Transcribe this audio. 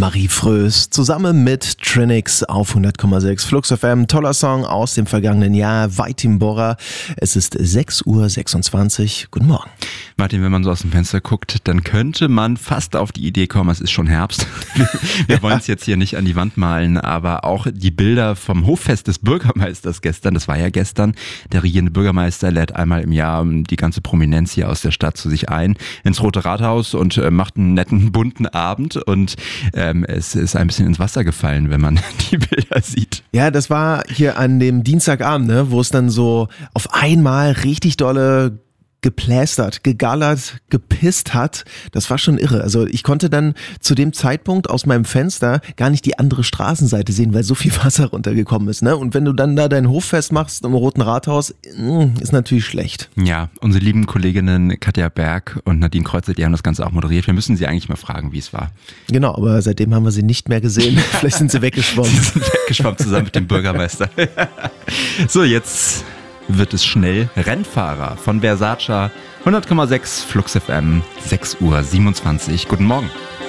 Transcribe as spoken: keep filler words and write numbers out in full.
Marie Frös zusammen mit Trinix auf hundert Komma sechs Flux F M. Toller Song aus dem vergangenen Jahr, Weitim Borra. Es ist sechs Uhr sechsundzwanzig. Guten Morgen. Martin, wenn man so aus dem Fenster guckt, dann könnte man fast auf die Idee kommen, es ist schon Herbst. Wir wollen es jetzt hier nicht an die Wand malen, aber auch die Bilder vom Hoffest des Bürgermeisters gestern, das war ja gestern, der regierende Bürgermeister lädt einmal im Jahr die ganze Prominenz hier aus der Stadt zu sich ein, ins Rote Rathaus und äh, macht einen netten, bunten Abend und ähm, es ist ein bisschen ins Wasser gefallen, wenn man die Bilder sieht. Ja, das war hier an dem Dienstagabend, ne, wo es dann so auf einmal richtig dolle geplästert, gegallert, gepisst hat. Das war schon irre. Also ich konnte dann zu dem Zeitpunkt aus meinem Fenster gar nicht die andere Straßenseite sehen, weil so viel Wasser runtergekommen ist. Ne? Und wenn du dann da dein Hoffest machst im Roten Rathaus, ist natürlich schlecht. Ja, unsere lieben Kolleginnen Katja Berg und Nadine Kreuzer, die haben das Ganze auch moderiert. Wir müssen sie eigentlich mal fragen, wie es war. Genau, aber seitdem haben wir sie nicht mehr gesehen. Vielleicht sind sie weggeschwommen. Sie sind weggeschwommen zusammen mit dem Bürgermeister. So, jetzt wird es schnell. Rennfahrer von Versace, hundert Komma sechs Flux F M, sechs Uhr siebenundzwanzig. Guten Morgen.